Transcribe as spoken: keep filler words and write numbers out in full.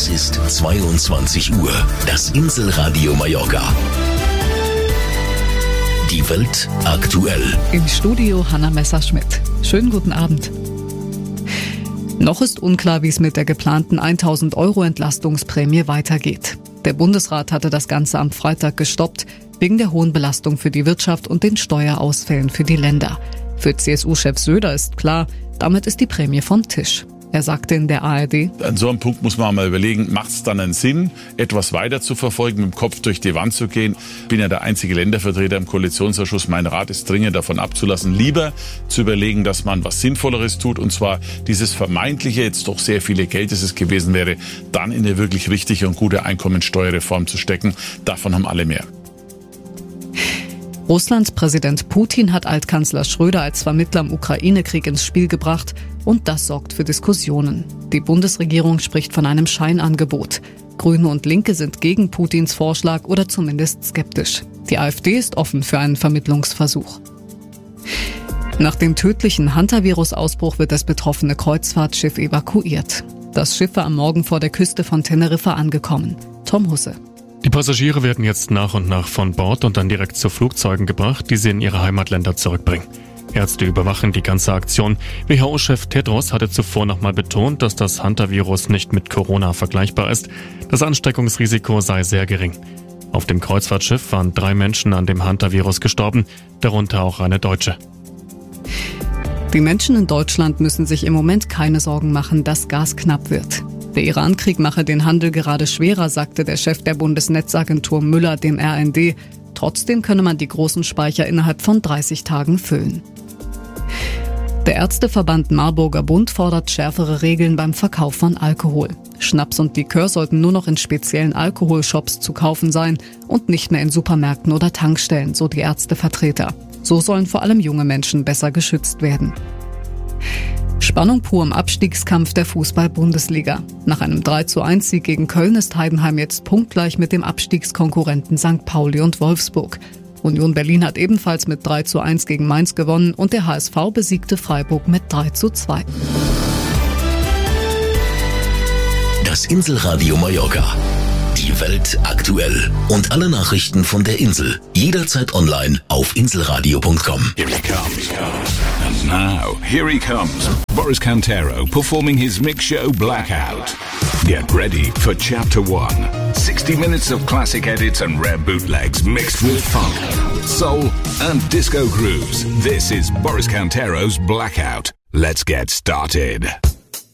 Es ist zweiundzwanzig Uhr. Das Inselradio Mallorca. Die Welt aktuell. Im Studio Hanna Messerschmidt. Schönen guten Abend. Noch ist unklar, wie es mit der geplanten tausend Euro Entlastungsprämie weitergeht. Der Bundesrat hatte das Ganze am Freitag gestoppt, wegen der hohen Belastung für die Wirtschaft und den Steuerausfällen für die Länder. Für C S U-Chef Söder ist klar, damit ist die Prämie vom Tisch. Er sagte in der A R D: An so einem Punkt muss man mal überlegen, macht es dann einen Sinn, etwas weiter zu verfolgen, mit dem Kopf durch die Wand zu gehen? Ich bin ja der einzige Ländervertreter im Koalitionsausschuss. Mein Rat ist dringend davon abzulassen, lieber zu überlegen, dass man was Sinnvolleres tut, und zwar dieses vermeintliche, jetzt doch sehr viele Geld, das es gewesen wäre, dann in eine wirklich richtige und gute Einkommensteuerreform zu stecken. Davon haben alle mehr. Russlands Präsident Putin hat Altkanzler Schröder als Vermittler im Ukraine-Krieg ins Spiel gebracht, und das sorgt für Diskussionen. Die Bundesregierung spricht von einem Scheinangebot. Grüne und Linke sind gegen Putins Vorschlag oder zumindest skeptisch. Die AfD ist offen für einen Vermittlungsversuch. Nach dem tödlichen Hantavirus-Ausbruch wird das betroffene Kreuzfahrtschiff evakuiert. Das Schiff war am Morgen vor der Küste von Teneriffa angekommen. Tom Husse. Die Passagiere werden jetzt nach und nach von Bord und dann direkt zu Flugzeugen gebracht, die sie in ihre Heimatländer zurückbringen. Ärzte überwachen die ganze Aktion. W H O-Chef Tedros hatte zuvor nochmal betont, dass das Hantavirus nicht mit Corona vergleichbar ist. Das Ansteckungsrisiko sei sehr gering. Auf dem Kreuzfahrtschiff waren drei Menschen an dem Hantavirus gestorben, darunter auch eine Deutsche. Die Menschen in Deutschland müssen sich im Moment keine Sorgen machen, dass Gas knapp wird. Der Iran-Krieg mache den Handel gerade schwerer, sagte der Chef der Bundesnetzagentur Müller dem R N D. Trotzdem könne man die großen Speicher innerhalb von dreißig Tagen füllen. Der Ärzteverband Marburger Bund fordert schärfere Regeln beim Verkauf von Alkohol. Schnaps und Likör sollten nur noch in speziellen Alkoholshops zu kaufen sein und nicht mehr in Supermärkten oder Tankstellen, so die Ärztevertreter. So sollen vor allem junge Menschen besser geschützt werden. Spannung pur im Abstiegskampf der Fußball-Bundesliga. Nach einem drei zu eins Sieg gegen Köln ist Heidenheim jetzt punktgleich mit dem Abstiegskonkurrenten Sankt Pauli und Wolfsburg. Union Berlin hat ebenfalls mit drei zu eins gegen Mainz gewonnen und der H S V besiegte Freiburg mit drei zu zwei. Das Inselradio Mallorca. Die Welt aktuell. Und alle Nachrichten von der Insel. Jederzeit online auf inselradio punkt com. Here he comes. And now, here he comes. Boris Cantero performing his mix show Blackout. Get ready for Chapter one. sixty minutes of classic edits and rare bootlegs mixed with funk, soul and disco grooves. This is Boris Cantero's Blackout. Let's get started.